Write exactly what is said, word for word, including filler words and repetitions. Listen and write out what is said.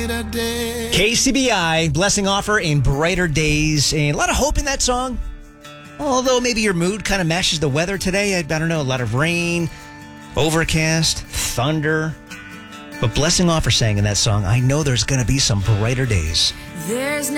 brighter day. K C B I, Blessing Offer in Brighter Days. And a lot of hope in that song. Although maybe your mood kind of matches the weather today. I, I don't know, a lot of rain, overcast, thunder. But Blessing Offer sang in that song, I know there's going to be some brighter days. There's